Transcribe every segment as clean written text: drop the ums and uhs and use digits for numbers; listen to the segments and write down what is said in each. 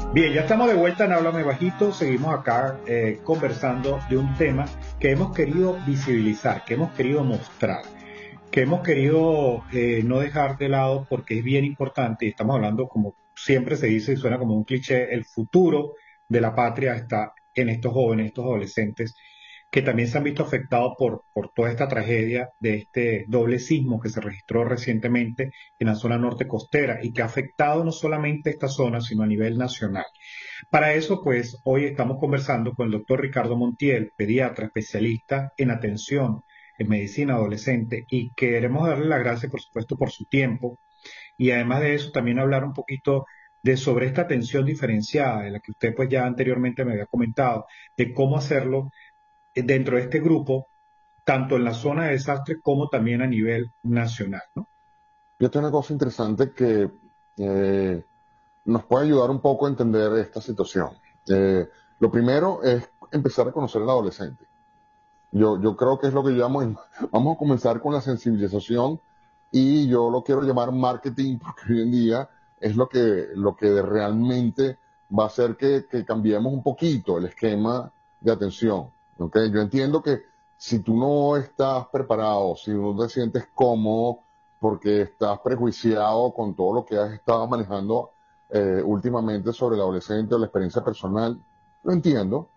Bien, ya estamos de vuelta en Háblame Bajito. Seguimos acá conversando de un tema que hemos querido visibilizar, que hemos querido mostrar, que hemos querido no dejar de lado porque es bien importante. Y estamos hablando, como siempre se dice y suena como un cliché, el futuro de la patria está en estos jóvenes, estos adolescentes que también se han visto afectados por toda esta tragedia de este doble sismo que se registró recientemente en la zona norte costera y que ha afectado no solamente esta zona, sino a nivel nacional. Para eso, pues, hoy estamos conversando con el doctor Ricardo Montiel, pediatra especialista en atención en medicina adolescente, y queremos darle las gracias, por supuesto, por su tiempo, y además de eso, también hablar un poquito de sobre esta atención diferenciada, de la que usted pues ya anteriormente me había comentado, de cómo hacerlo dentro de este grupo, tanto en la zona de desastre como también a nivel nacional, ¿no? Fíjate una cosa interesante que eh, nos puede ayudar un poco a entender esta situación. Eh, lo primero es empezar a conocer al adolescente. Yo creo que es lo que vamos a comenzar con la sensibilización y yo lo quiero llamar marketing porque hoy en día es lo que realmente va a hacer que cambiemos un poquito el esquema de atención. ¿Ok? Yo entiendo que si tú no estás preparado, si no te sientes cómodo porque estás prejuiciado con todo lo que has estado manejando últimamente sobre el adolescente o la experiencia personal, lo entiendo.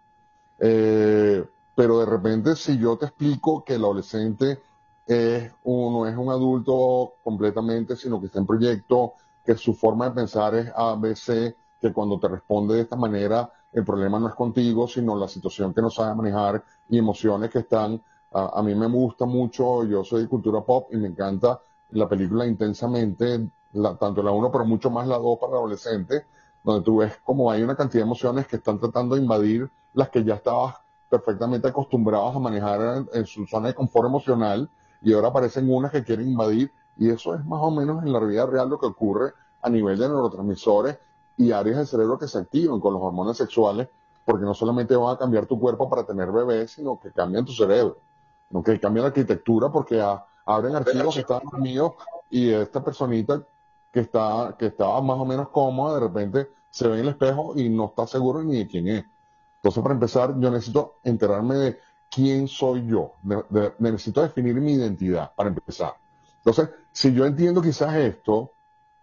Pero de repente, si yo te explico que el adolescente no es un adulto completamente, sino que está en proyecto, que su forma de pensar es A, B, C, que cuando te responde de esta manera, el problema no es contigo, sino la situación que no sabe manejar y emociones que están. A mí me gusta mucho, yo soy de cultura pop y me encanta la película Intensamente, tanto la uno, pero mucho más la 2 para adolescentes, donde tú ves como hay una cantidad de emociones que están tratando de invadir las que ya estabas perfectamente acostumbrados a manejar en su zona de confort emocional y ahora aparecen unas que quieren invadir y eso es más o menos en la vida real lo que ocurre a nivel de neurotransmisores y áreas del cerebro que se activan con los hormonas sexuales porque no solamente van a cambiar tu cuerpo para tener bebés, sino que cambian tu cerebro, ¿no? Que cambian la arquitectura porque abren archivos que estaban dormidos y esta personita que estaba más o menos cómoda, de repente se ve en el espejo y no está seguro ni de quién es. Entonces, para empezar, yo necesito enterarme de quién soy yo. Necesito definir mi identidad, para empezar. Entonces, si yo entiendo quizás esto,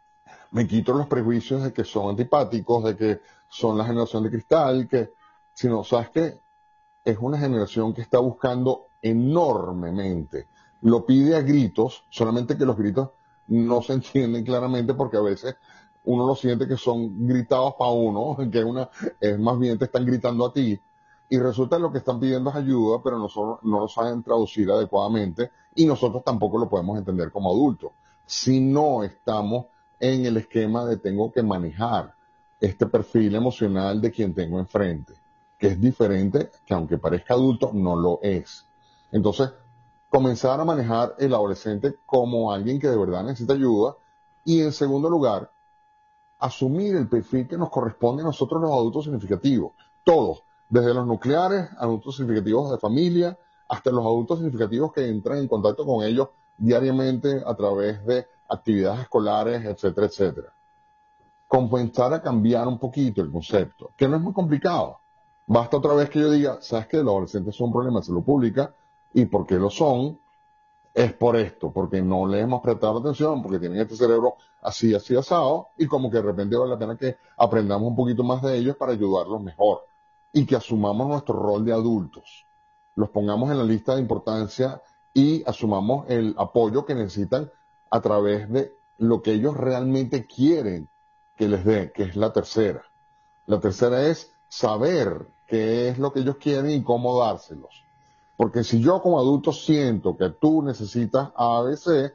me quito los prejuicios de que son antipáticos, de que son la generación de cristal, que, si no, sabes que es una generación que está buscando enormemente. Lo pide a gritos, solamente que los gritos no se entienden claramente porque a veces uno lo siente que son gritados para uno, que es más bien te están gritando a ti. Y resulta que lo que están pidiendo es ayuda, pero no lo saben traducir adecuadamente y nosotros tampoco lo podemos entender como adultos. Si no estamos en el esquema de tengo que manejar este perfil emocional de quien tengo enfrente, que es diferente, que aunque parezca adulto, no lo es. Entonces, comenzar a manejar el adolescente como alguien que de verdad necesita ayuda y en segundo lugar, asumir el perfil que nos corresponde a nosotros los adultos significativos, todos, desde los nucleares, adultos significativos de familia, hasta los adultos significativos que entran en contacto con ellos diariamente a través de actividades escolares, etcétera, etcétera. Comenzar a cambiar un poquito el concepto, que no es muy complicado. Basta otra vez que yo diga, sabes que los adolescentes son un problema de salud pública y por qué lo son, es por esto, porque no le hemos prestado atención, porque tienen este cerebro así, así asado, y como que de repente vale la pena que aprendamos un poquito más de ellos para ayudarlos mejor y que asumamos nuestro rol de adultos, los pongamos en la lista de importancia y asumamos el apoyo que necesitan a través de lo que ellos realmente quieren que les dé, que es la tercera. La tercera es saber qué es lo que ellos quieren y cómo dárselos. Porque si yo como adulto siento que tú necesitas A, B, C,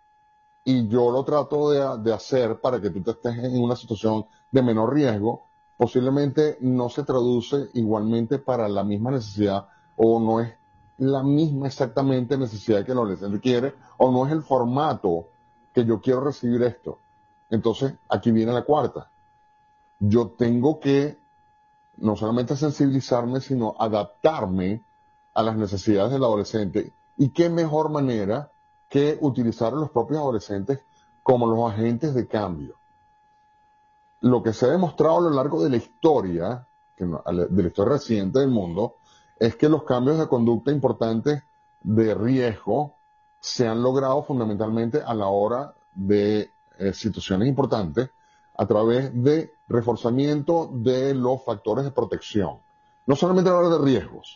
y yo lo trato de hacer para que tú te estés en una situación de menor riesgo, posiblemente no se traduce igualmente para la misma necesidad o no es la misma exactamente necesidad que el adolescente quiere o no es el formato que yo quiero recibir esto. Entonces, aquí viene la cuarta. Yo tengo que no solamente sensibilizarme, sino adaptarme a las necesidades del adolescente. ¿Y qué mejor manera que utilizar a los propios adolescentes como los agentes de cambio? lo que se ha demostrado a lo largo de la historia, de la historia reciente del mundo, es que los cambios de conducta importantes de riesgo se han logrado fundamentalmente a la hora de situaciones importantes a través de reforzamiento de los factores de protección. No solamente hablar de riesgos,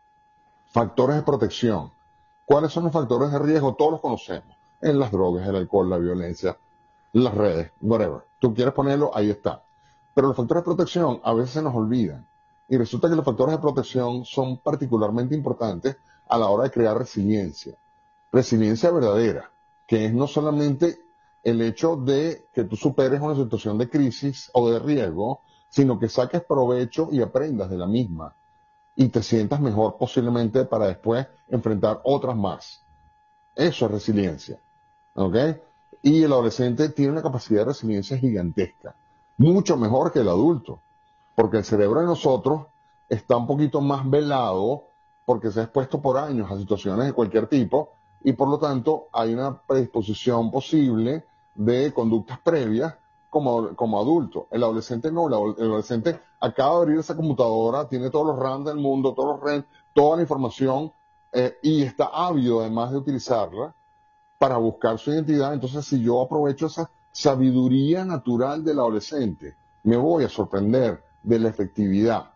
factores de protección. ¿Cuáles son los factores de riesgo? Todos los conocemos. En las drogas, el alcohol, la violencia, las redes, whatever. Tú quieres ponerlo, ahí está. Pero los factores de protección a veces se nos olvidan. Y resulta que los factores de protección son particularmente importantes a la hora de crear resiliencia. Resiliencia verdadera, que es no solamente el hecho de que tú superes una situación de crisis o de riesgo, sino que saques provecho y aprendas de la misma y te sientas mejor posiblemente para después enfrentar otras más. Eso es resiliencia. ¿Ok? Y el adolescente tiene una capacidad de resiliencia gigantesca, mucho mejor que el adulto, porque el cerebro de nosotros está un poquito más velado porque se ha expuesto por años a situaciones de cualquier tipo y por lo tanto hay una predisposición posible de conductas previas como adulto. El adolescente no, el adolescente acaba de abrir esa computadora, tiene todos los RAM del mundo, todos los REM, toda la información y está ávido además de utilizarla para buscar su identidad. Entonces, si yo aprovecho esa sabiduría natural del adolescente, me voy a sorprender de la efectividad.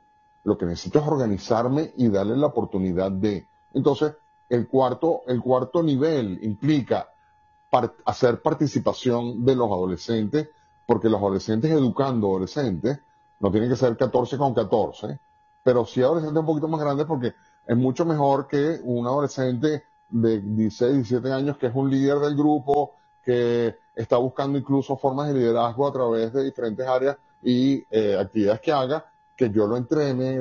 Lo que necesito es organizarme y darle la oportunidad de. Entonces, el cuarto nivel implica hacer participación de los adolescentes, porque los adolescentes educando adolescentes, no tienen que ser 14 con 14, pero sí adolescentes un poquito más grandes, porque es mucho mejor que un adolescente de 16, 17 años que es un líder del grupo, que está buscando incluso formas de liderazgo a través de diferentes áreas y actividades que haga, que yo lo entrene,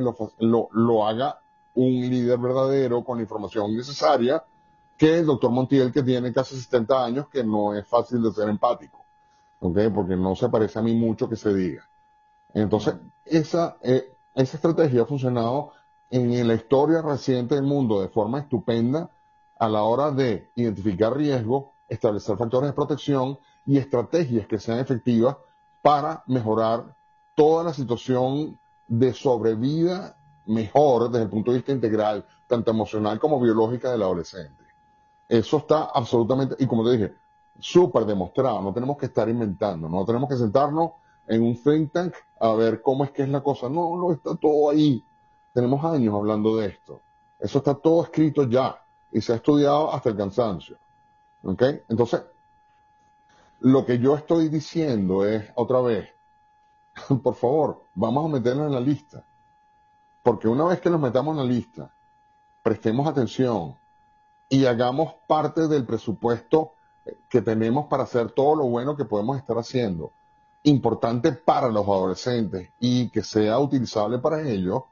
lo haga un líder verdadero con la información necesaria, que el doctor Montiel, que tiene casi 70 años, que no es fácil de ser empático, ¿okay? Porque no se parece a mí mucho que se diga. Entonces, esa estrategia ha funcionado en la historia reciente del mundo de forma estupenda a la hora de identificar riesgos, establecer factores de protección y estrategias que sean efectivas para mejorar toda la situación de sobrevida mejor desde el punto de vista integral, tanto emocional como biológica del adolescente. Eso está absolutamente, y como te dije, súper demostrado. No tenemos que estar inventando, no tenemos que sentarnos en un think tank a ver cómo es que es la cosa. No, no está todo ahí. Tenemos años hablando de esto. Eso está todo escrito ya y se ha estudiado hasta el cansancio. ¿Ok? Entonces, lo que yo estoy diciendo es, otra vez, por favor, vamos a meternos en la lista. Porque una vez que nos metamos en la lista, prestemos atención y hagamos parte del presupuesto que tenemos para hacer todo lo bueno que podemos estar haciendo, importante para los adolescentes y que sea utilizable para ellos,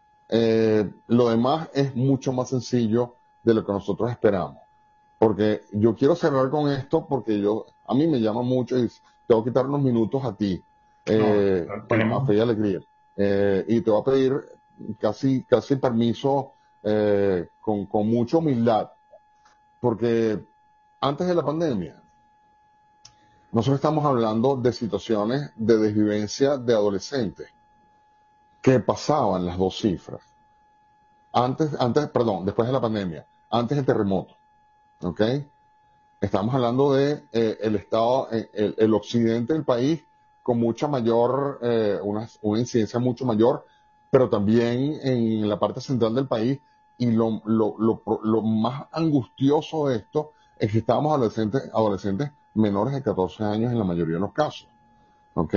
lo demás es mucho más sencillo de lo que nosotros esperamos. Porque yo quiero cerrar con esto porque a mí me llama mucho y te voy a quitar unos minutos a ti, bueno, a Fe y Alegría. Y te voy a pedir casi permiso con mucha humildad, porque antes de la pandemia, nosotros estamos hablando de situaciones de desvivencia de adolescentes que pasaban las dos cifras. Después de la pandemia, antes del terremoto, ¿ok? Estamos hablando de el estado, el occidente del país con mucha mayor, una incidencia mucho mayor, pero también en la parte central del país. Y lo más angustioso de esto es que estábamos adolescentes menores de 14 años en la mayoría de los casos. ¿Ok?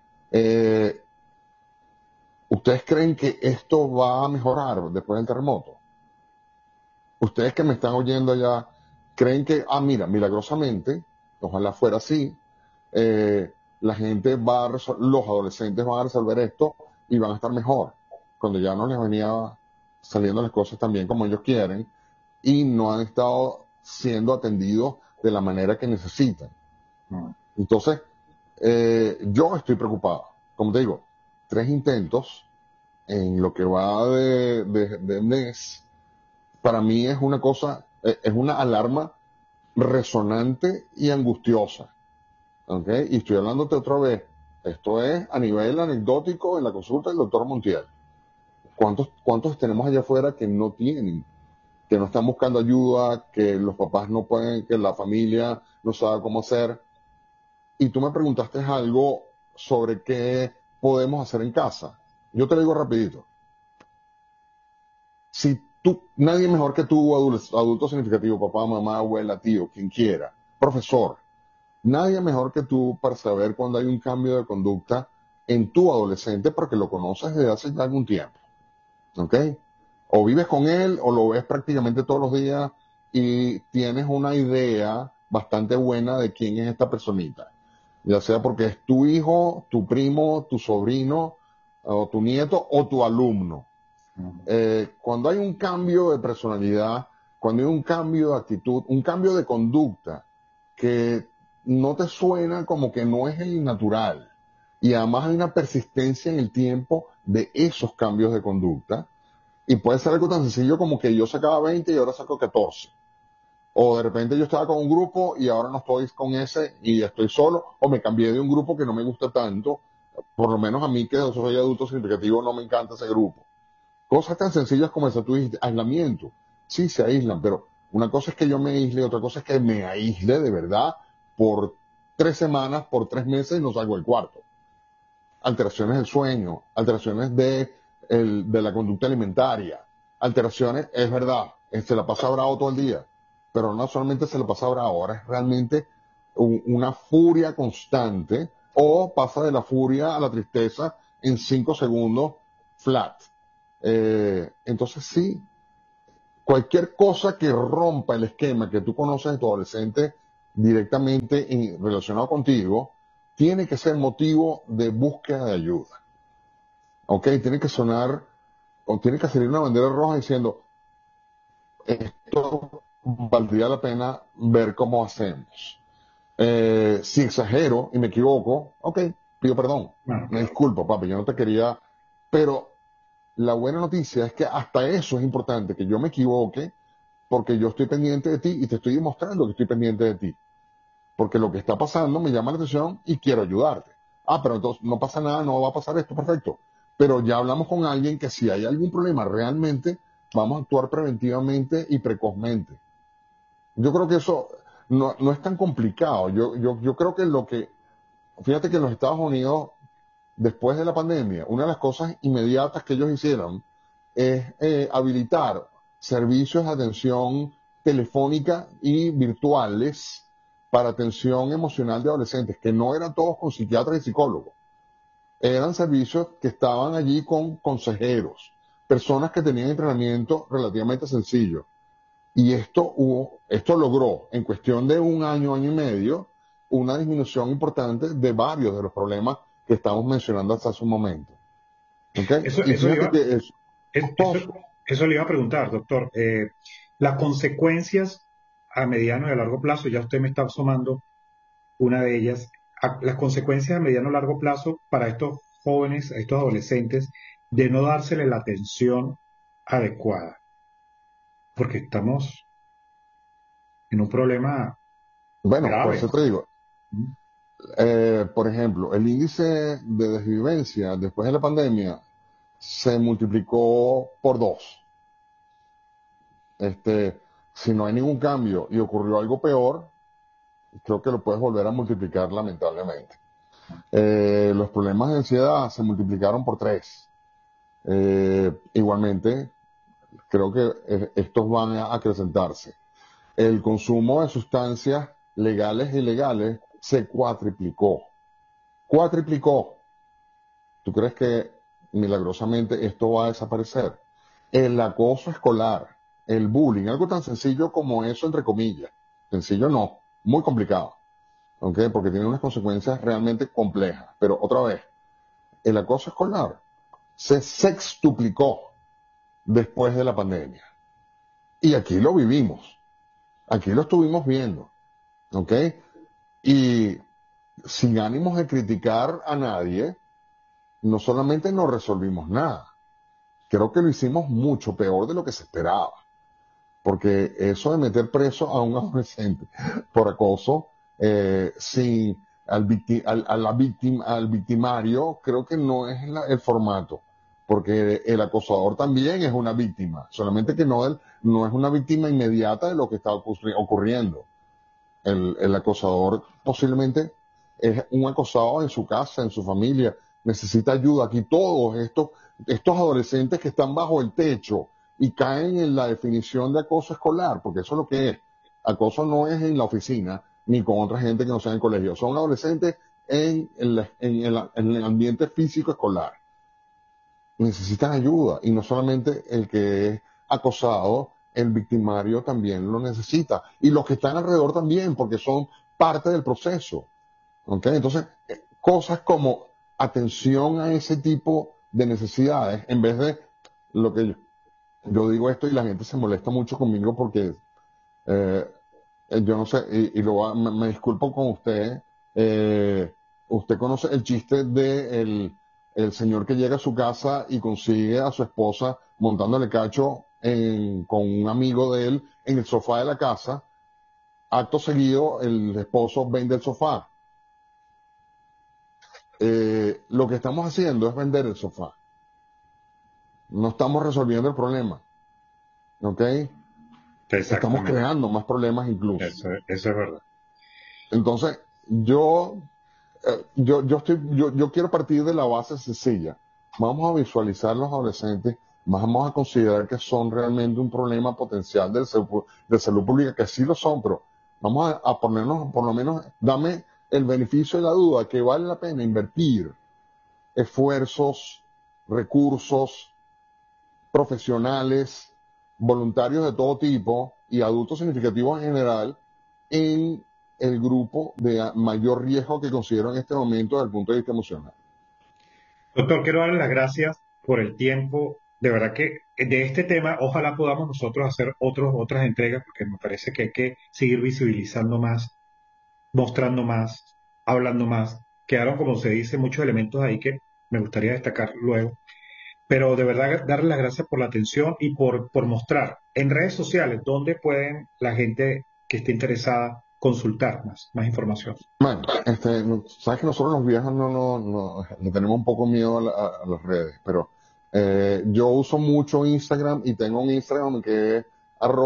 ¿Ustedes creen que esto va a mejorar después del terremoto? Ustedes que me están oyendo allá, creen que, mira, milagrosamente, ojalá fuera así, la gente los adolescentes van a resolver esto y van a estar mejor, cuando ya no les venía saliendo las cosas tan bien como ellos quieren y no han estado siendo atendidos de la manera que necesitan. Entonces, yo estoy preocupado. Como te digo, 3 intentos en lo que va de mes, para mí es una cosa, es una alarma resonante y angustiosa. ¿Ok? Y estoy hablándote otra vez, Esto es a nivel anecdótico en la consulta del doctor Montiel. ¿Cuántos tenemos allá afuera que no tienen, que no están buscando ayuda, que los papás no pueden, que la familia no sabe cómo hacer? Y tú me preguntaste algo sobre qué podemos hacer en casa. Yo te lo digo rapidito. Si tú, nadie mejor que tú, adulto significativo, papá, mamá, abuela, tío, quien quiera, profesor, nadie mejor que tú para saber cuando hay un cambio de conducta en tu adolescente porque lo conoces desde hace ya algún tiempo. ¿Ok? O vives con él o lo ves prácticamente todos los días y tienes una idea bastante buena de quién es esta personita. Ya sea porque es tu hijo, tu primo, tu sobrino, o tu nieto o tu alumno. Cuando hay un cambio de personalidad, cuando hay un cambio de actitud, un cambio de conducta que no te suena como que no es el natural, y además hay una persistencia en el tiempo de esos cambios de conducta, y puede ser algo tan sencillo como que yo sacaba 20 y ahora saco 14. O de repente yo estaba con un grupo y ahora no estoy con ese y estoy solo, o me cambié de un grupo que no me gusta tanto, por lo menos a mí que soy adulto significativo no me encanta ese grupo. Cosas tan sencillas como esa, tú dijiste, aislamiento. Sí, se aíslan, pero una cosa es que yo me aísle, otra cosa es que me aísle de verdad por 3 semanas, por 3 meses y no salgo del cuarto. Alteraciones del sueño, alteraciones de la conducta alimentaria, alteraciones, es verdad, se la pasa bravo todo el día, pero no solamente se la pasa bravo, ahora es realmente una furia constante o pasa de la furia a la tristeza en 5 segundos flat. Entonces sí, cualquier cosa que rompa el esquema que tú conoces de tu adolescente directamente relacionado contigo, tiene que ser motivo de búsqueda de ayuda. ¿Ok? Tiene que sonar, o tiene que salir una bandera roja diciendo, esto valdría la pena ver cómo hacemos. Si exagero y me equivoco, ok, pido perdón. Bueno, Me claro. disculpo, papi, yo no te quería, pero la buena noticia es que hasta eso es importante, que yo me equivoque, porque yo estoy pendiente de ti y te estoy demostrando que estoy pendiente de ti. Porque lo que está pasando me llama la atención y quiero ayudarte. Ah, pero entonces no pasa nada, no va a pasar esto, perfecto. Pero ya hablamos con alguien que si hay algún problema realmente, vamos a actuar preventivamente y precozmente. Yo creo que eso no es tan complicado. Yo creo que fíjate que en los Estados Unidos, después de la pandemia, una de las cosas inmediatas que ellos hicieron es habilitar servicios de atención telefónica y virtuales para atención emocional de adolescentes, que no eran todos con psiquiatras y psicólogos. Eran servicios que estaban allí con consejeros, personas que tenían entrenamiento relativamente sencillo. Y esto logró, en cuestión de un año, año y medio, una disminución importante de varios de los problemas que estamos mencionando hasta hace un momento. ¿Ok? Eso, Y eso le fíjate iba, que es eso, costoso. eso le iba a preguntar, doctor. Las consecuencias a mediano y a largo plazo, ya usted me está sumando una de ellas, las consecuencias a mediano y largo plazo para estos jóvenes, estos adolescentes, de no dársele la atención adecuada, porque estamos en un problema Bueno, por grave. eso te digo, ¿Mm? por ejemplo, el índice de desvivencia después de la pandemia se multiplicó por 2. Si no hay ningún cambio y ocurrió algo peor, creo que lo puedes volver a multiplicar lamentablemente. Los problemas de ansiedad se multiplicaron por 3. Igualmente, creo que estos van a acrecentarse. El consumo de sustancias legales e ilegales se cuatriplicó. Cuatriplicó. ¿Tú crees que milagrosamente esto va a desaparecer? El acoso escolar, el bullying, algo tan sencillo como eso, entre comillas. Sencillo no, muy complicado. ¿Ok? Porque tiene unas consecuencias realmente complejas. Pero otra vez, el acoso escolar se sextuplicó después de la pandemia. Y aquí lo vivimos, aquí lo estuvimos viendo, ¿ok? Y sin ánimos de criticar a nadie, no solamente no resolvimos nada, creo que lo hicimos mucho peor de lo que se esperaba. Porque eso de meter preso a un adolescente por acoso, sin al victimario, creo que no es el formato, porque el acosador también es una víctima, solamente que no es una víctima inmediata de lo que está ocurriendo. El acosador posiblemente es un acosado en su casa, en su familia, necesita ayuda. Aquí todos estos adolescentes que están bajo el techo y caen en la definición de acoso escolar, porque eso es lo que es. Acoso no es en la oficina ni con otra gente que no sea en el colegio, son adolescentes en el ambiente físico escolar. Necesitan ayuda y no solamente el que es acosado, el victimario también lo necesita y los que están alrededor también porque son parte del proceso. ¿Ok? Entonces, cosas como atención a ese tipo de necesidades en vez de lo que yo digo esto y la gente se molesta mucho conmigo porque eh, yo no sé, me disculpo con usted. Usted conoce el chiste de el señor que llega a su casa y consigue a su esposa montándole cacho con un amigo de él en el sofá de la casa. Acto seguido, el esposo vende el sofá. Lo que estamos haciendo es vender el sofá. No estamos resolviendo el problema. ¿Ok? Estamos Exactamente. creando más problemas incluso. Eso es verdad. Entonces, yo quiero partir de la base sencilla. Vamos a visualizar los adolescentes, vamos a considerar que son realmente un problema potencial de salud pública, que sí lo son, pero vamos a ponernos, por lo menos, dame el beneficio de la duda, que vale la pena invertir esfuerzos, recursos, profesionales, voluntarios de todo tipo y adultos significativos en general en el grupo de mayor riesgo que considero en este momento desde el punto de vista emocional. Doctor, quiero darle las gracias por el tiempo. De verdad que de este tema, ojalá podamos nosotros hacer otras entregas, porque me parece que hay que seguir visibilizando más, mostrando más, hablando más. Quedaron, como se dice, muchos elementos ahí que me gustaría destacar luego. Pero de verdad, darle las gracias por la atención y por mostrar en redes sociales dónde pueden la gente que esté interesada consultar más información. Bueno, sabes que nosotros los viejos no le tenemos un poco miedo a las redes, pero yo uso mucho Instagram y tengo un Instagram que es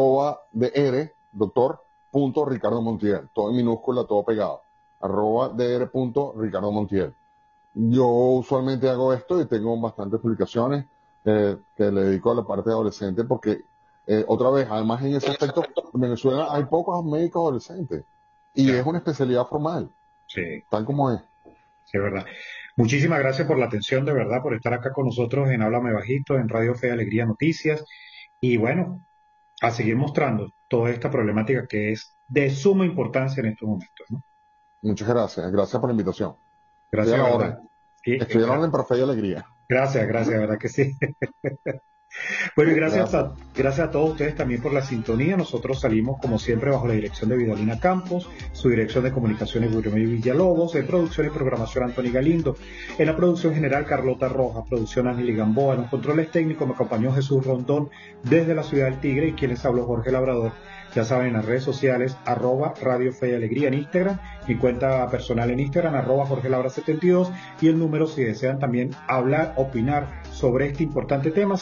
@dr.Ricardo Montiel, todo en minúscula, todo pegado, @dr.Ricardo Montiel. Yo usualmente hago esto y tengo bastantes publicaciones que le dedico a la parte de adolescente porque, otra vez, además en ese aspecto, en Venezuela hay pocos médicos adolescentes y Ya, es una especialidad formal, sí. tal como es. Sí, es verdad. Muchísimas gracias por la atención, de verdad, por estar acá con nosotros en Háblame Bajito, en Radio Fe y Alegría Noticias. Y bueno, a seguir mostrando toda esta problemática que es de suma importancia en estos momentos, ¿no? Muchas gracias. Gracias por la invitación. Estoy a Gracias, la de orden. verdad. Sí, Estoy a la orden para fe y alegría. gracias, de verdad que sí. Bueno, y Gracias. gracias a todos ustedes también por la sintonía. Nosotros salimos, como siempre, bajo la dirección de Vidalina Campos, su dirección de comunicaciones William Villalobos, de producción y programación Anthony Galindo, en la producción general Carlota Rojas, producción Ángel Gamboa, en los controles técnicos me acompañó Jesús Rondón desde la ciudad del Tigre y quien les habló Jorge Labrador. Ya saben, en las redes sociales, @Radio Fe y Alegría en Instagram, mi cuenta personal en Instagram, @Jorge Labra 72, y el número si desean también hablar, opinar sobre este importante tema,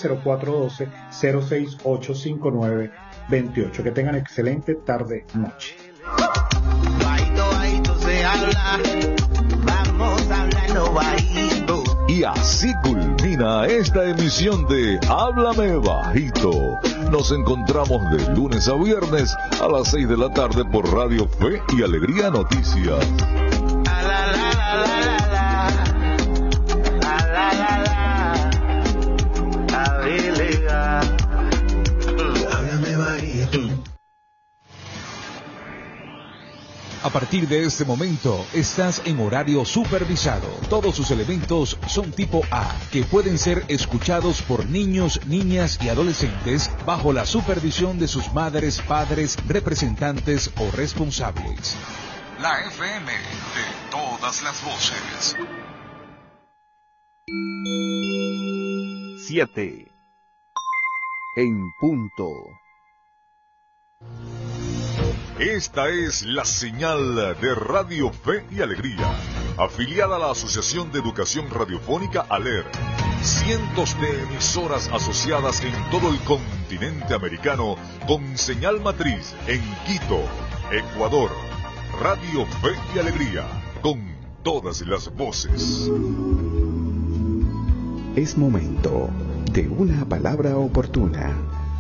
0412-068-5928. Que tengan excelente tarde, noche. Bajito, bajito se habla, vamos hablando bajito. Y así culmina esta emisión de Háblame Bajito. Nos encontramos de lunes a viernes a las 6 de la tarde por Radio Fe y Alegría Noticias. La la la la la la la la la habilidad. Háblame bajito. A partir de este momento, estás en horario supervisado. Todos sus elementos son tipo A, que pueden ser escuchados por niños, niñas y adolescentes bajo la supervisión de sus madres, padres, representantes o responsables. La FM de todas las voces. 7 en punto. Esta es la señal de Radio Fe y Alegría, afiliada a la Asociación de Educación Radiofónica ALER. Cientos de emisoras asociadas en todo el continente americano con señal matriz en Quito, Ecuador. Radio Fe y Alegría, con todas las voces. Es momento de una palabra oportuna.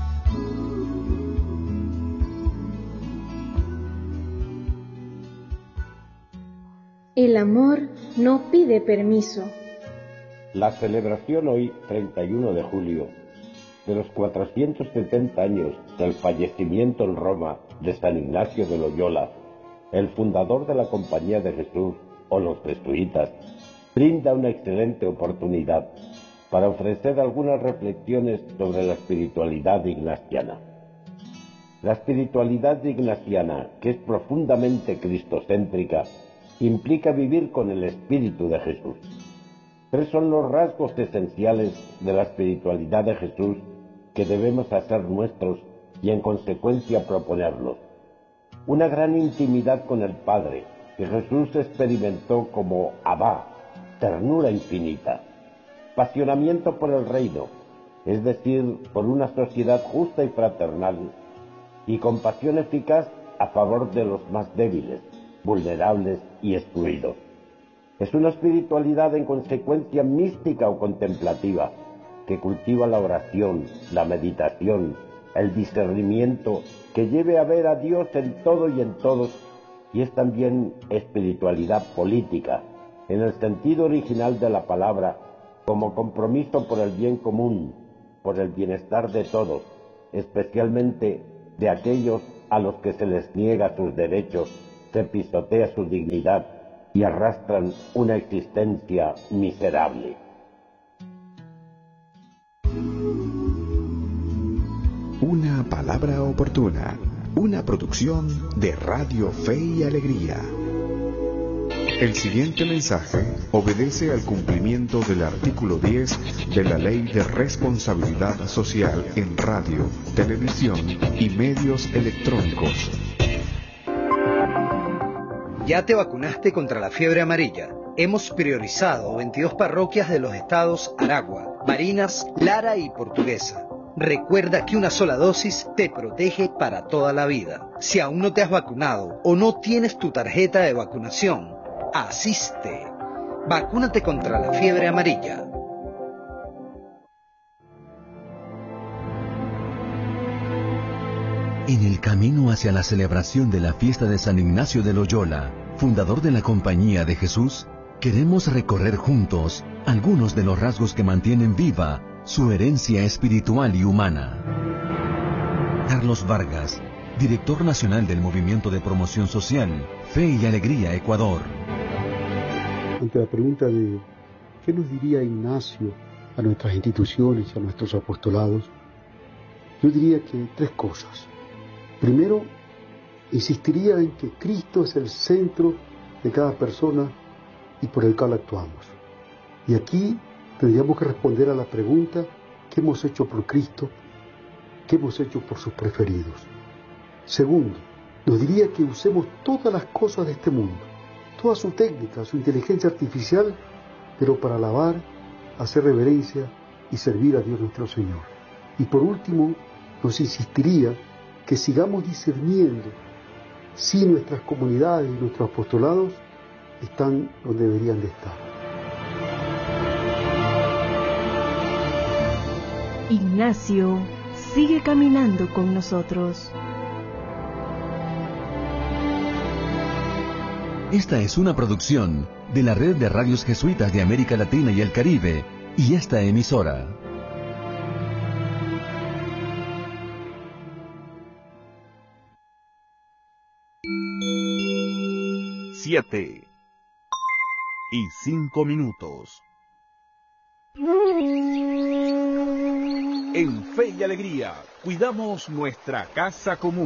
El amor no pide permiso. La celebración hoy, 31 de julio, de los 470 años del fallecimiento en Roma de San Ignacio de Loyola, el fundador de la Compañía de Jesús, o los jesuitas, brinda una excelente oportunidad para ofrecer algunas reflexiones sobre la espiritualidad ignaciana. La espiritualidad ignaciana, que es profundamente cristocéntrica, implica vivir con el espíritu de Jesús. Tres son los rasgos esenciales de la espiritualidad de Jesús que debemos hacer nuestros y en consecuencia proponerlos. Una gran intimidad con el Padre, que Jesús experimentó como Abba, ternura infinita. Pasionamiento por el reino, es decir, por una sociedad justa y fraternal, y compasión eficaz a favor de los más débiles, vulnerables y excluidos. Es una espiritualidad en consecuencia mística o contemplativa, que cultiva la oración, la meditación, el discernimiento, que lleve a ver a Dios en todo y en todos, y es también espiritualidad política, en el sentido original de la palabra, como compromiso por el bien común, por el bienestar de todos, especialmente de aquellos a los que se les niega sus derechos, se pisotea su dignidad y arrastran una existencia miserable. Una palabra oportuna, una producción de Radio Fe y Alegría. El siguiente mensaje obedece al cumplimiento del artículo 10 de la Ley de Responsabilidad Social en Radio, Televisión y Medios Electrónicos. ¿Ya te vacunaste contra la fiebre amarilla? Hemos priorizado 22 parroquias de los estados Aragua, Barinas, Lara y Portuguesa. Recuerda que una sola dosis te protege para toda la vida. Si aún no te has vacunado o no tienes tu tarjeta de vacunación, asiste. Vacúnate contra la fiebre amarilla. En el camino hacia la celebración de la fiesta de San Ignacio de Loyola, fundador de la Compañía de Jesús, queremos recorrer juntos algunos de los rasgos que mantienen viva su herencia espiritual y humana. Carlos Vargas, director nacional del Movimiento de Promoción Social, Fe y Alegría, Ecuador. Ante la pregunta de ¿qué nos diría Ignacio a nuestras instituciones y a nuestros apostolados? Yo diría que tres cosas. Primero, insistiría en que Cristo es el centro de cada persona y por el cual actuamos. Y aquí tendríamos que responder a la pregunta: ¿qué hemos hecho por Cristo? ¿Qué hemos hecho por sus preferidos? Segundo, nos diría que usemos todas las cosas de este mundo, toda su técnica, su inteligencia artificial, pero para alabar, hacer reverencia y servir a Dios nuestro Señor. Y por último, nos insistiría que sigamos discerniendo si nuestras comunidades y nuestros apostolados están donde deberían de estar. Ignacio sigue caminando con nosotros. Esta es una producción de la Red de Radios Jesuitas de América Latina y el Caribe y esta emisora. Siete y 5 minutos. En Fe y Alegría, cuidamos nuestra casa común.